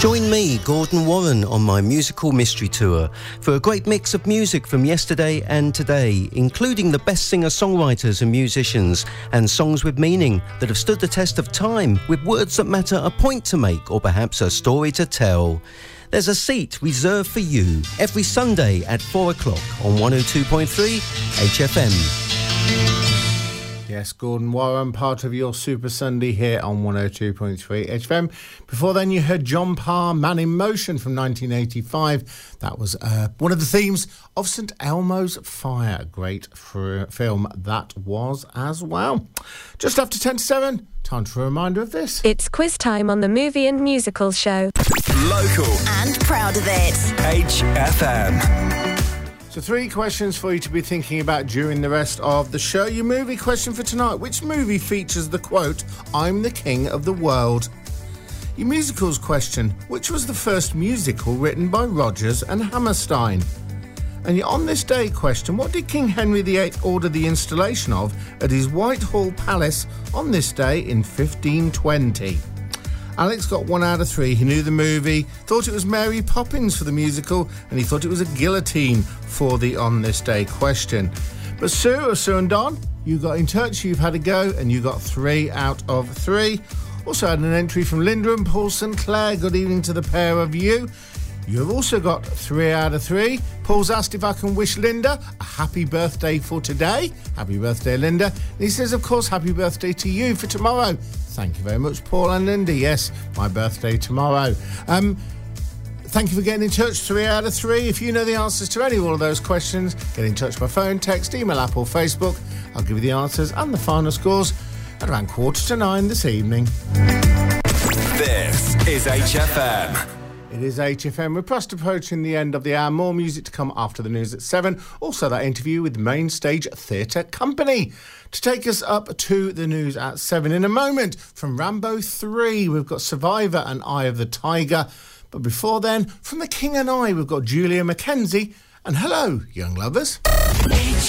Join me, Gordon Warren, on my musical mystery tour for a great mix of music from yesterday and today, including the best singer-songwriters and musicians, and songs with meaning that have stood the test of time, with words that matter, a point to make, or perhaps a story to tell. There's a seat reserved for you every Sunday at 4 o'clock on 102.3 HFM. Yes, Gordon Warren, part of your Super Sunday here on 102.3 HFM. Before then, you heard John Parr, Man in Motion from 1985. That was one of the themes of St Elmo's Fire. Great film that was as well. Just after 10 to 7, time for a reminder of this. It's quiz time on the Movie and Musicals Show. Local and proud of it. HFM. So 3 questions for you to be thinking about during the rest of the show. Your movie question for tonight: which movie features the quote, "I'm the king of the world"? Your musicals question: which was the first musical written by Rodgers and Hammerstein? And your On This Day question: what did King Henry VIII order the installation of at his Whitehall Palace on this day in 1520? Alex got 1 out of 3. He knew the movie, thought it was Mary Poppins for the musical, and he thought it was a guillotine for the On This Day question. But Sue and Don, you got in touch, you've had a go, and you got 3 out of 3. Also had an entry from Linda and Paul St Clair. Good evening to the pair of you. You've also got 3 out of 3. Paul's asked if I can wish Linda a happy birthday for today. Happy birthday, Linda. And he says, of course, happy birthday to you for tomorrow. Thank you very much, Paul and Linda. Yes, my birthday tomorrow. Thank you for getting in touch. 3 out of 3. If you know the answers to any or all of those questions, get in touch by phone, text, email, app or Facebook. I'll give you the answers and the final scores at around 8:45 this evening. This is HFM. It is HFM. We're fast approaching the end of the hour. More music to come after the news at 7. Also, that interview with the Main Stage Theatre Company to take us up to the news at 7. In a moment, from Rambo 3, we've got Survivor and Eye of the Tiger. But before then, from The King and I, we've got Julia Mackenzie and Hello, Young Lovers.